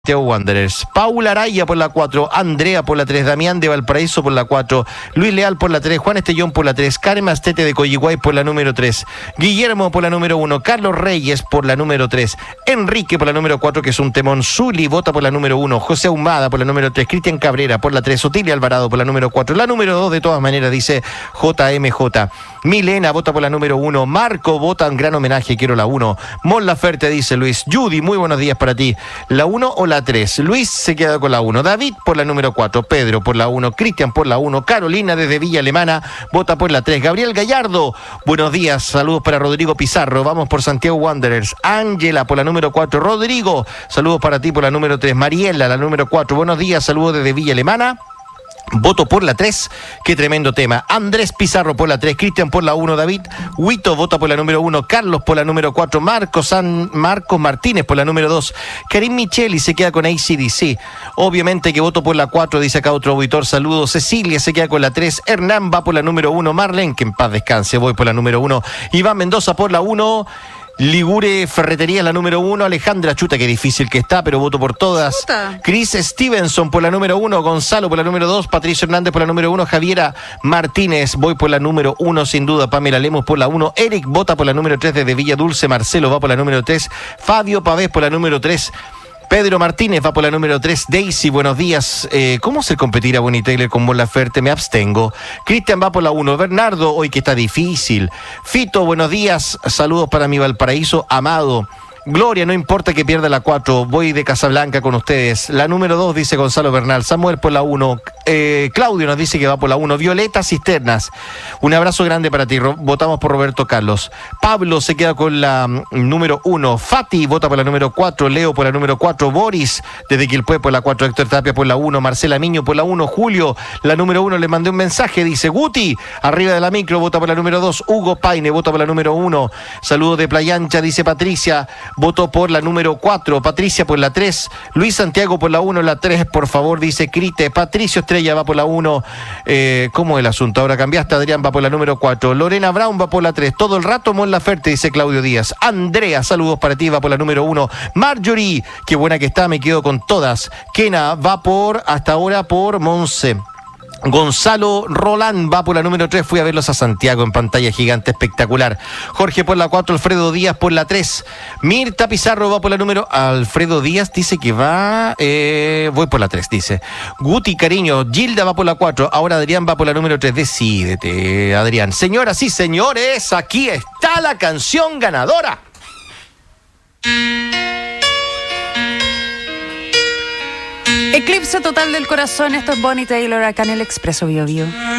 Santiago Wanderers. Paula Araya por la 4, Andrea por la 3, Damián de Valparaíso por la 4, Luis Leal por la 3, Juan Estellón por la 3, Karen Mastete de Coyihuay por la número 3, Guillermo por la número 1, Carlos Reyes por la número 3, Enrique por la número 4, que es un temón, Zuli vota por la número 1, José Ahumada por la número 3, Cristian Cabrera por la 3, Otilia Alvarado por la número 4, la número 2 de todas maneras dice JMJ, Milena vota por la número 1, Marco vota en gran homenaje, quiero la 1, Mon Laferte dice Luis, Judy, muy buenos días para ti, la 1 o la 3, Luis se queda con la 1, David por la número 4, Pedro por la 1, Cristian por la 1, Carolina desde Villa Alemana vota por la 3, Gabriel Gallardo, buenos días, saludos para Rodrigo Pizarro, vamos por Santiago Wanderers, Ángela por la número 4, Rodrigo, saludos para ti por la número 3, Mariela la número 4, buenos días, saludos desde Villa Alemana. Voto por la 3, qué tremendo tema. Andrés Pizarro por la 3, Cristian por la 1, David Huito vota por la número 1, Carlos por la número 4, Marcos Martínez por la número 2, Karim Micheli se queda con AC/DC. Obviamente que voto por la 4, dice acá otro auditor, saludos. Cecilia se queda con la 3, Hernán va por la número 1, Marlene, que en paz descanse, voy por la número 1, Iván Mendoza por la 1, Ligure Ferretería la número 1, Alejandra, chuta, qué difícil que está, pero voto por todas. Chris Stevenson por la número 1, Gonzalo por la número 2, Patricio Hernández por la número 1, Javiera Martínez, voy por la número 1 sin duda, Pamela Lemos por la 1, Eric vota por la número 3 desde Villa Dulce, Marcelo va por la número 3, Fabio Pavés por la número 3, Pedro Martínez va por la número 3. Daisy, buenos días. ¿Cómo se competirá Bonnie Taylor con Mon Laferte? Me abstengo. Cristian va por la 1. Bernardo, hoy que está difícil. Fito, buenos días. Saludos para mi Valparaíso amado. Gloria, no importa que pierda la 4, voy de Casablanca con ustedes. La número 2 dice Gonzalo Bernal, Samuel por la 1, Claudio nos dice que va por la 1, Violeta Cisternas, un abrazo grande para ti, votamos por Roberto Carlos. Pablo se queda con la número 1, Fati vota por la número 4, Leo por la número 4, Boris desde Quilpué por la 4, Héctor Tapia por la 1, Marcela Miño por la 1, Julio, la número 1, le mandé un mensaje, dice Guti, arriba de la micro, vota por la número 2, Hugo Paine vota por la número 1, saludos de Playa Ancha, dice Patricia, votó por la número 4, Patricia por la 3, Luis Santiago por la 1, la 3, por favor, dice Crite, Patricio Estrella va por la 1, ¿cómo es el asunto? Ahora cambiaste, Adrián va por la número 4, Lorena Brown va por la 3, todo el rato Mon Laferte, dice Claudio Díaz, Andrea, saludos para ti, va por la número 1, Marjorie, qué buena que está, me quedo con todas, Kena va por, hasta ahora por Monse. Gonzalo Roland va por la número 3, fui a verlos a Santiago en pantalla gigante, espectacular. Jorge por la 4, Alfredo Díaz por la 3, Mirta Pizarro va por la número, Alfredo Díaz dice que va, voy por la 3, dice. Guti Cariño, Gilda va por la 4, ahora Adrián va por la número 3, decídete Adrián. Señoras y señores, aquí está la canción ganadora. Eclipse total del corazón, esto es Bonnie Taylor acá en el Expreso Bio Bio.